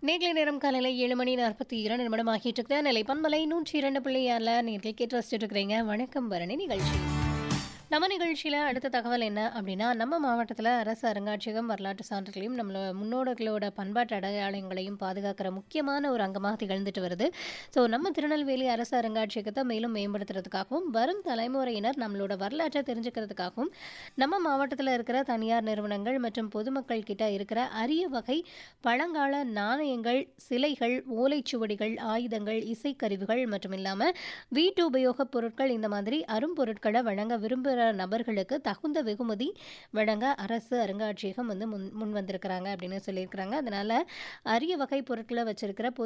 நேர்களை நேரம் காலையில் 7:42 ஆகிட்டு இருக்கு. நிலை பண்பலை 102.6 நேர்கள் கேட்டு ரசிச்சுட்டு இருக்கிறீங்க. வணக்கம் பரணி நிகழ்ச்சி. நம்ம நிகழ்ச்சியில் அடுத்த தகவல் என்ன அப்படின்னா, நம்ம மாவட்டத்தில் அரசு அருங்காட்சியகம் வரலாற்று சான்றுகளையும் நம்மளோட முன்னோர்களோட பண்பாட்டு அடையாளங்களையும் பாதுகாக்கிற முக்கியமான ஒரு அங்கமாக திகழ்ந்துட்டு வருது. ஸோ நம்ம திருநெல்வேலி அரசு அருங்காட்சியகத்தை மேலும் மேம்படுத்துறதுக்காகவும் வரும் தலைமுறையினர் நம்மளோட வரலாற்றை தெரிஞ்சுக்கிறதுக்காகவும் நம்ம மாவட்டத்தில் இருக்கிற தனியார் நிறுவனங்கள் மற்றும் பொதுமக்கள் கிட்ட இருக்கிற அரிய வகை பழங்கால நாணயங்கள், சிலைகள், ஓலைச்சுவடிகள், ஆயுதங்கள், இசைக்கருவிகள் மற்றும் இல்லாமல் வீட்டு உபயோகப் பொருட்கள் இந்த மாதிரி அரும்பொருட்களை வழங்க விரும்புகிற நபர்களுக்கு தகுந்த வெகுமதி வழங்க அரசு அருங்காட்சியகம் முன் வந்திருக்கிறாங்க அப்படின்னு சொல்லியிருக்கிறாங்க. அதனால அரிய வகை பொருட்களை வச்சிருக்கிற